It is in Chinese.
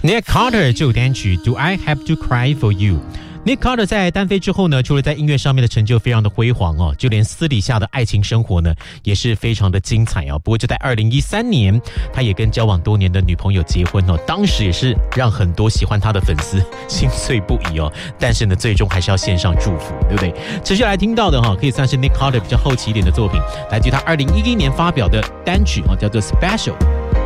Nick Carter 这首单曲 Do I Have to Cry for You。Nick Carter 在单飞之后呢，除了在音乐上面的成就非常的辉煌哦，就连私底下的爱情生活呢也是非常的精彩哦。不过就在2013年，他也跟交往多年的女朋友结婚哦，当时也是让很多喜欢他的粉丝心碎不已哦。但是呢，最终还是要献上祝福，对不对？持续来听到的哈，可以算是 Nick Carter 比较后期一点的作品，来自于他2011年发表的单曲哦，叫做 Special。